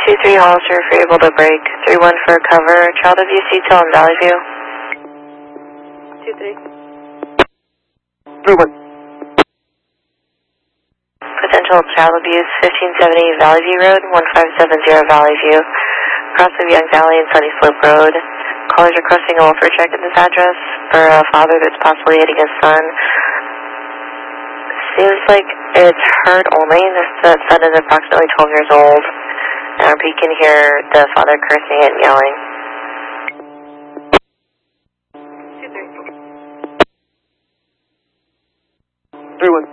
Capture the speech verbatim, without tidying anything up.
two three Hollister, if you're able to break. three one for cover. Child abuse detail in Valley View. two three. three one. Potential child abuse, fifteen seventy Valley View Road, one five seven zero Valley View. Cross of Young Valley and Sunny Slope Road. Callers requesting a welfare check at this address for a father that's possibly hitting his son. Seems like it's heard only. This the son is approximately twelve years old. And R P can hear the father cursing and yelling. two three. three one.